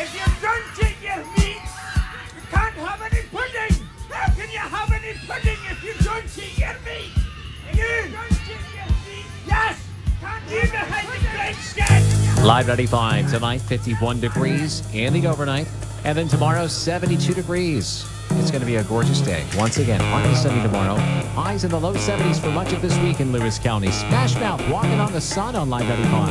If you don't eat your meat, you can't have any pudding. How can you have any pudding if you don't eat your meat? If you don't eat your meat, yes, can't you behind the great shed? Live 95 tonight, 51 degrees in the overnight. And then tomorrow, 72 degrees. It's going to be a gorgeous day. Once again, partly sunny tomorrow. Highs in the low 70s for much of this week in Lewis County. Smash Mouth walking on the sun on Live 95.